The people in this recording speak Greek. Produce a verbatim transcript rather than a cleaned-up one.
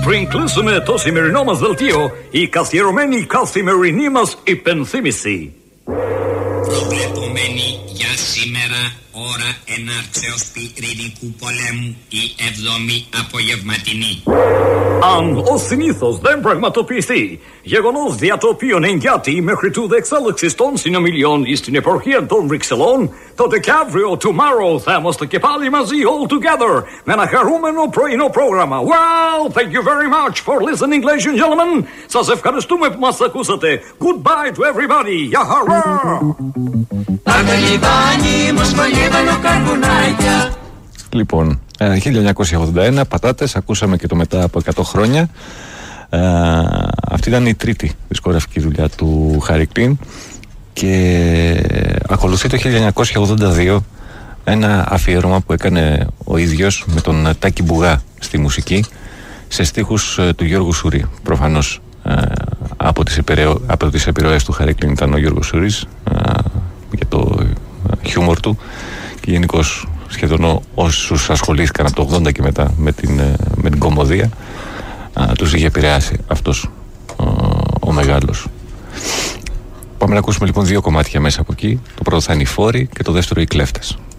Πριν κλείσουμε το σημερινό μας δελτίο, η καθιερωμένη καθημερινή μας υπενθύμηση. Προβλεπόμενη για σήμερα ώρα ενάρξεως πυρηνικού πολέμου η εβδομή απογευματινή. Αν ως συνήθως δεν πραγματοποιηθεί, γεγονός δια το οποίον εγγυάται μέχρι τούδε εξέλιξης των συνομιλιών στην επαρχία των Βρυξελών, τότε και αύριο, tomorrow, θα είμαστε και πάλι μαζί all together με ένα χαρούμενο πρωινό πρόγραμμα. Well, thank you very much for listening, ladies and gentlemen. Σας ευχαριστούμε που μας ακούσατε. Goodbye to everybody. Γεια χαρά! Λοιπόν, χίλια εννιακόσια ογδόντα ένα, πατάτες, ακούσαμε και το μετά από εκατό χρόνια. Ε, αυτή ήταν η τρίτη δισκογραφική δουλειά του Χάρι Κλίν και ακολουθεί το χίλια εννιακόσια ογδόντα δύο ένα αφιέρωμα που έκανε ο ίδιος με τον Τάκη Μπουγά στη μουσική σε στίχους του Γιώργου Σουρή. Προφανώς ε, από τις, επιρρεώ, από τις επιρροές του Χάρι Κλίν ήταν ο Γιώργος Σουρής ε, για το χιούμορ του και γενικώς σχεδόν όσους ασχολήθηκαν από το ογδόντα και μετά με την, με την κομμωδία α, τους είχε επηρεάσει αυτός ο, ο μεγάλος. Πάμε να ακούσουμε λοιπόν δύο κομμάτια μέσα από εκεί. Το πρώτο θα είναι οι Φόροι και το δεύτερο οι Κλέφτες.